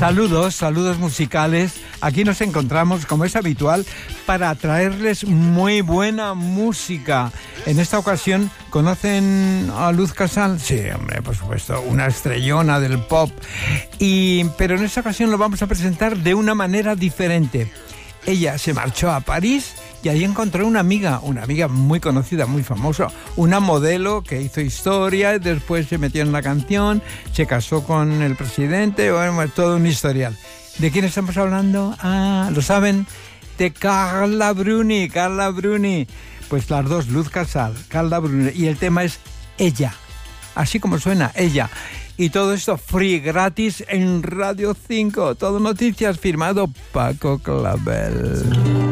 Saludos musicales. Aquí nos encontramos, como es habitual, para traerles muy buena música. En esta ocasión, ¿conocen a Luz Casal? Sí, hombre, por supuesto, una estrellona del pop. Pero en esta ocasión lo vamos a presentar de una manera diferente. Ella se marchó a París y ahí encontró una amiga muy conocida, muy famosa, una modelo que hizo historia, después se metió en la canción, se casó con el presidente, bueno, todo un historial. ¿De quién estamos hablando? ¿Lo saben? De Carla Bruni. Pues las dos, Luz Casal, Carla Bruni, y el tema es Ella, así como suena, Ella. Y todo esto free, gratis en Radio 5. Todo noticias, firmado Paco Clavel.